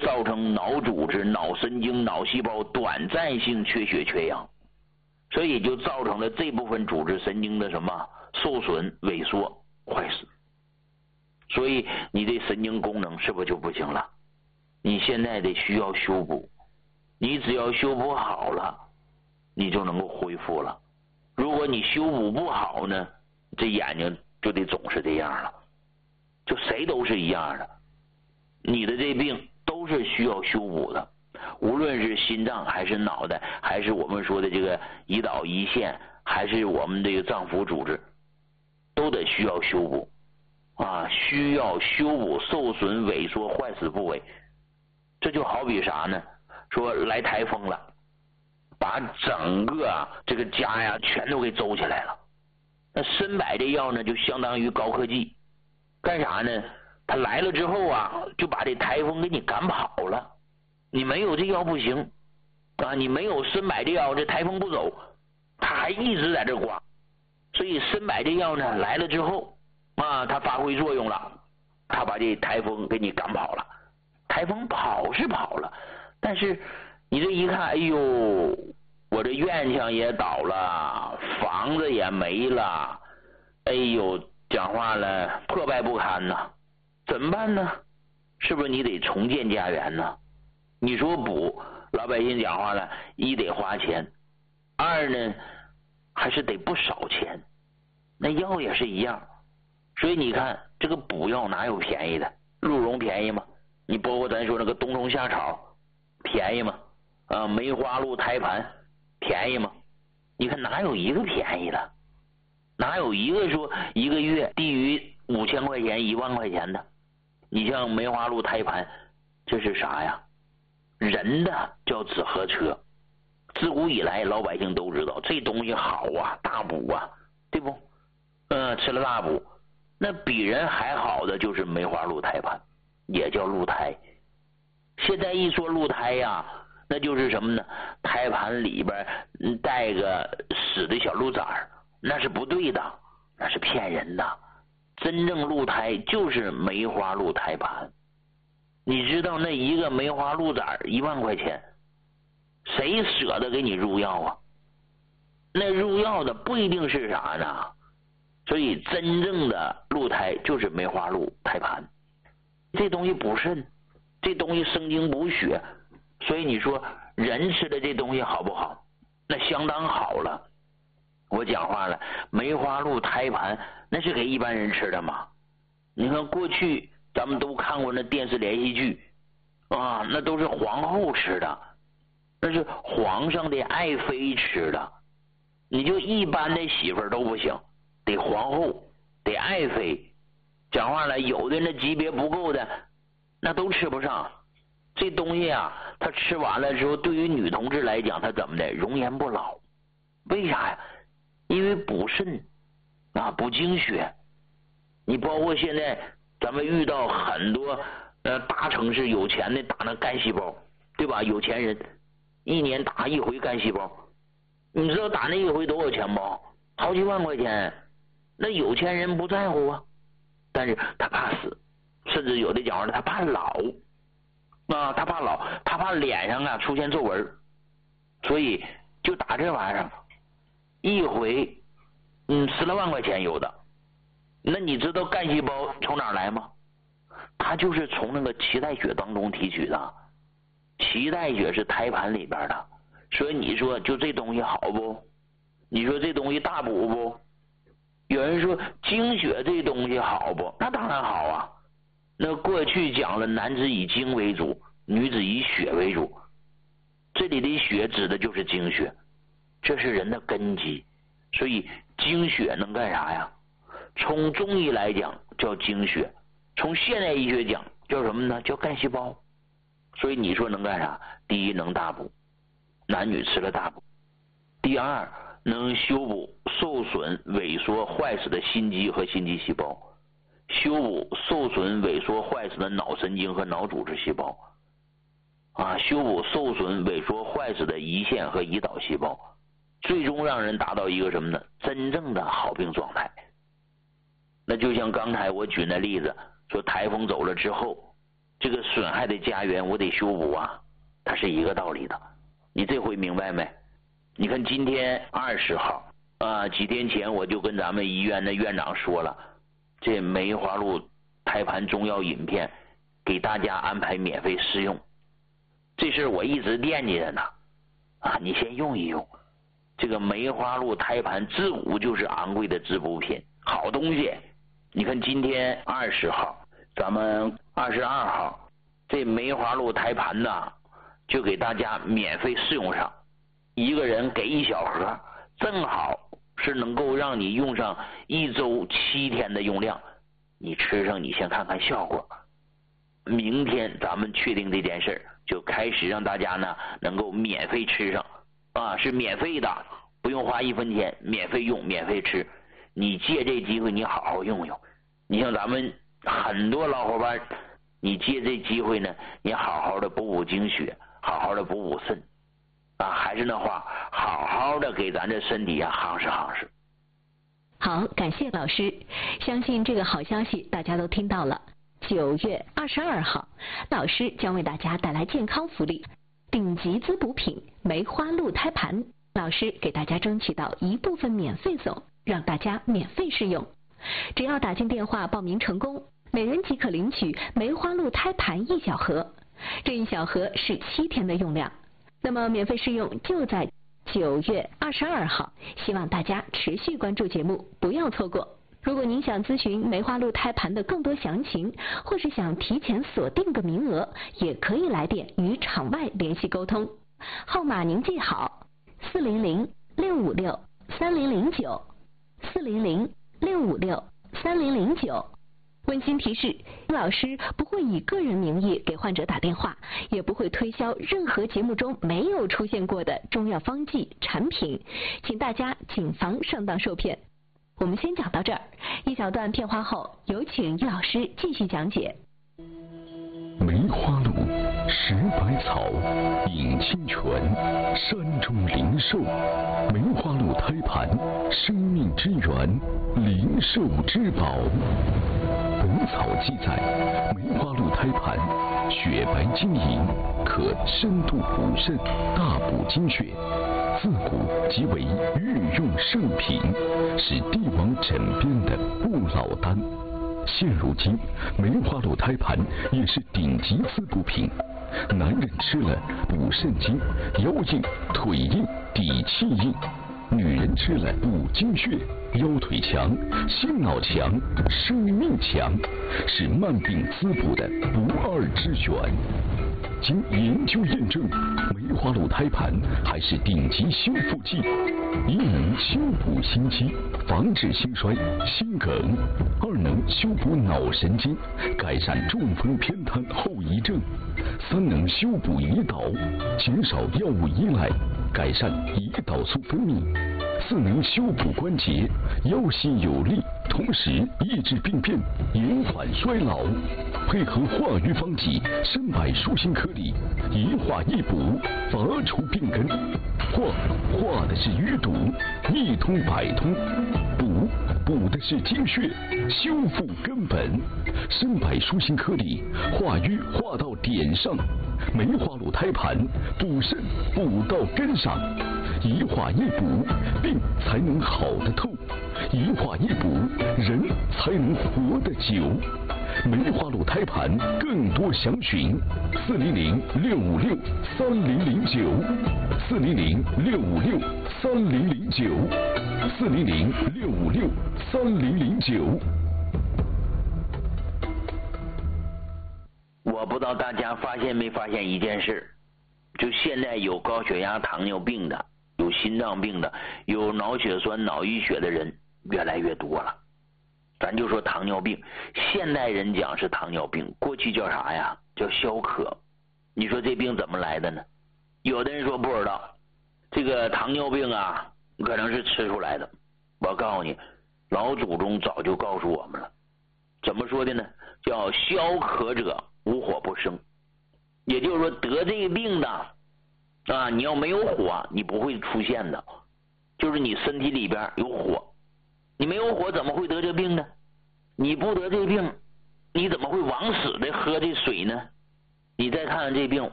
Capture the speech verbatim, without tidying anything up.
造成脑组织、脑神经、脑细胞短暂性缺血缺氧，所以就造成了这部分组织神经的什么受损、萎缩、坏死。所以你这神经功能是不是就不行了？你现在得需要修补，你只要修补好了，你就能够恢复了。如果你修补不好呢，这眼睛就得总是这样了。就谁都是一样的，你的这病都是需要修补的，无论是心脏还是脑袋，还是我们说的这个胰岛胰腺，还是我们这个脏腑组织，都得需要修补啊，需要修补受损、萎缩、坏死部位。这就好比啥呢？说来台风了，把整个啊这个家呀全都给周起来了。那参柏这药呢，就相当于高科技，干啥呢？他来了之后啊，就把这台风给你赶跑了。你没有这药不行啊，你没有参柏这药，这台风不走，他还一直在这刮。所以参柏这药呢来了之后啊，它发挥作用了，他把这台风给你赶跑了。台风跑是跑了，但是你这一看，哎呦，我这院墙也倒了，房子也没了，哎呦，讲话了，破败不堪呐，怎么办呢？是不是你得重建家园呢？你说补，老百姓讲话了，一得花钱，二呢还是得不少钱，那药也是一样。所以你看这个补药哪有便宜的？鹿茸便宜吗？你包括咱说那个冬虫夏草便宜吗？啊，梅花鹿胎盘便宜吗？你看哪有一个便宜的？哪有一个说一个月低于五千块钱、一万块钱的？你像梅花鹿胎盘，这是啥呀？人的叫紫河车，自古以来老百姓都知道这东西好啊，大补啊，对不？嗯，吃了大补。那比人还好的就是梅花鹿胎盘，也叫鹿胎。现在一说鹿胎呀，那就是什么呢？胎盘里边带个死的小鹿崽儿，那是不对的，那是骗人的。真正鹿胎就是梅花鹿胎盘。你知道那一个梅花鹿崽儿一万块钱，谁舍得给你入药啊？那入药的不一定是啥呢？所以真正的鹿胎就是梅花鹿胎盘。这东西补肾，这东西生精补血，所以你说人吃的这东西好不好？那相当好了。我讲话了，梅花鹿胎盘那是给一般人吃的吗？你看过去咱们都看过那电视连续剧啊，那都是皇后吃的，那是皇上的爱妃吃的。你就一般的媳妇儿都不行，得皇后，得爱妃。讲话了，有的那级别不够的，那都吃不上。这东西啊，他吃完了之后，对于女同志来讲，他怎么的？容颜不老。为啥呀？因为补肾啊，补精血。你包括现在咱们遇到很多呃大城市有钱的打那干细胞，对吧？有钱人一年打一回干细胞，你知道打那一回多少钱不？好几万块钱。那有钱人不在乎啊，但是他怕死，甚至有的讲话他怕老啊，他怕老，他怕脸上啊出现皱纹，所以就打这玩意儿，一回嗯十来万块钱有的。那你知道干细胞从哪儿来吗？它就是从那个脐带血当中提取的，脐带血是胎盘里边的，所以你说就这东西好不？你说这东西大补不？有人说精血这东西好不？那当然好啊。那过去讲了，男子以精为主，女子以血为主。这里的血指的就是精血，这是人的根基。所以精血能干啥呀？从中医来讲叫精血，从现代医学讲叫什么呢？叫干细胞。所以你说能干啥？第一能大补，男女吃了大补。第二能修补受损、萎缩、坏死的心肌和心肌细胞，修补受损、萎缩、坏死的脑神经和脑组织细胞，啊，修补受损、萎缩、坏死的胰腺和胰岛细胞，最终让人达到一个什么呢？真正的好病状态。那就像刚才我举那例子，说台风走了之后， 这个损害的家园我得修补啊，它是一个道理的。你这回明白没？你看今天二十号啊，几天前我就跟咱们医院的院长说了，这梅花鹿胎盘中药饮片给大家安排免费试用，这事我一直惦记着呢啊，你先用一用。这个梅花鹿胎盘自古就是昂贵的滋补品，好东西。你看今天二十号，咱们二十二号，这梅花鹿胎盘呢，就给大家免费试用上，一个人给一小盒，正好是能够让你用上一周七天的用量。你吃上，你先看看效果。明天咱们确定这件事，就开始让大家呢能够免费吃上啊，是免费的，不用花一分钱，免费用，免费吃。你借这机会，你好好用用。你像咱们很多老伙伴，你借这机会呢，你好好的补补精血，好好的补补肾啊，还是那话，好好的给咱这身体啊夯实夯实。 好，感谢老师，相信这个好消息大家都听到了。九月二十二号，老师将为大家带来健康福利，顶级滋补品梅花鹿胎盘，老师给大家争取到一部分免费送，让大家免费试用。只要打进电话报名成功，每人即可领取梅花鹿胎盘一小盒，这一小盒是七天的用量。那么免费试用就在九月二十二号，希望大家持续关注节目，不要错过。如果您想咨询梅花鹿胎盘的更多详情，或是想提前锁定个名额，也可以来电与场外联系沟通。号码您记好：四零零六五六三零零九，四零零六五六三零零九。温馨提示，老师不会以个人名义给患者打电话，也不会推销任何节目中没有出现过的中药方剂产品，请大家谨防上当受骗。我们先讲到这儿，一小段片花后，有请于老师继续讲解。 梅花鹿，食百草，饮清泉，山中灵兽。梅花鹿胎盘，生命之源，灵兽之宝。本草记载，梅花鹿胎盘雪白晶莹，可深度补肾，大补精血。自古即为御用圣品，是帝王枕边的不老丹。现如今，梅花鹿胎盘也是顶级滋补品。男人吃了补肾精，腰硬、腿硬、底气硬；女人吃了补精血，腰腿强、心脑强、生命强，是慢病滋补的不二之选。经研究验证，梅花鹿胎盘还是顶级修复剂，一能修补心肌，防止心衰、心梗；二能修补脑神经，改善中风偏瘫后遗症；三能修补胰岛，减少药物依赖，改善胰岛素分泌；四能修补关节，腰细有力，同时抑制病变，延缓衰老。配合化瘀方剂参柏舒心颗粒，一化一补，拔除病根。化化的是淤堵，一通百通；补补的是精血，修复根本。参柏舒心颗粒，化瘀化到点上；梅花鹿胎盘，补肾补到根上。一化一补，病才能好得透；一化一补，人才能活得久。梅花鹿胎盘更多详询：四零零六五六三零零九，四零零六五六三零零九，四零零六五六三零零九。 我不知道大家发现没发现一件事，就现在有高血压、糖尿病的，有心脏病的，有脑血栓、脑溢血的人越来越多了。咱就说糖尿病，现代人讲是糖尿病，过去叫啥呀？叫消渴。你说这病怎么来的呢？有的人说不知道，这个糖尿病啊，可能是吃出来的。我告诉你，老祖宗早就告诉我们了，怎么说的呢？叫消渴者无火不生。也就是说，得这个病的啊，你要没有火，你不会出现的，就是你身体里边有火。你没有火怎么会得这病呢？你不得这病，你怎么会往死的喝这水呢？ 你再看看这病